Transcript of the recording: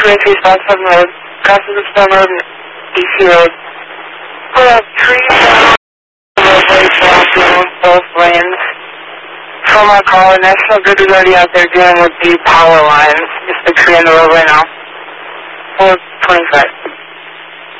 283 South Southern Road, crosses the Stone Road and DC Road. Pull up trees down the roadway, blocking both lanes. From our call, National Grid is already out there dealing with the power lines. Just the tree on the roadway now. 425.